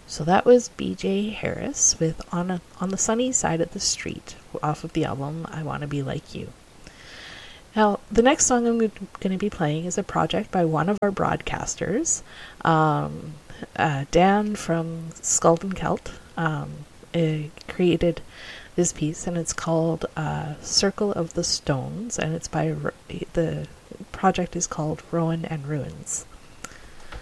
So that was BJ Harris with on the Sunny Side of the Street off of the album I Want to Be Like You. Now, the next song I'm going to be playing is a project by one of our broadcasters, Dan from Scald and Celt. Created this piece, and it's called Circle of the Stones, and it's by the project is called Rowan and Ruins.